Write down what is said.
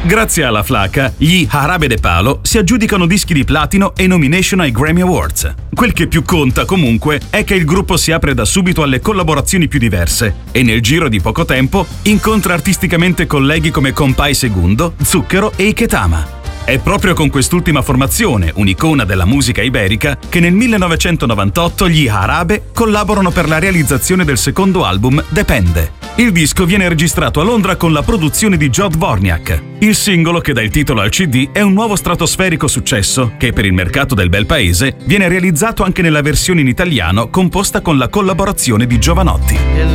Grazie alla flaca, gli Jarabe de Palo si aggiudicano dischi di platino e nomination ai Grammy Awards. Quel che più conta, comunque, è che il gruppo si apre da subito alle collaborazioni più diverse e nel giro di poco tempo incontra artisticamente colleghi come Compay Segundo, Zucchero e Iketama. È proprio con quest'ultima formazione, un'icona della musica iberica, che nel 1998 gli Jarabe collaborano per la realizzazione del secondo album Depende. Il disco viene registrato a Londra con la produzione di Jod Vorniak. Il singolo che dà il titolo al CD è un nuovo stratosferico successo che per il mercato del bel paese viene realizzato anche nella versione in italiano composta con la collaborazione di Jovanotti.